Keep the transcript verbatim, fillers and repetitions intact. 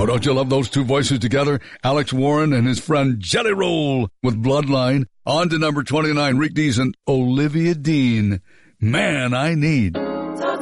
Oh, don't you love those two voices together? Alex Warren and his friend Jelly Roll with Bloodline. On to number twenty-nine, Rick Dees and Olivia Dean. Man, I Need. Talk